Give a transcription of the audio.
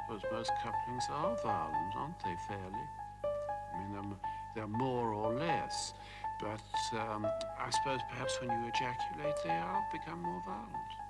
suppose most couplings are violent, aren't they, fairly? I mean, they're more or less. But I suppose perhaps when you ejaculate, they are become more violent.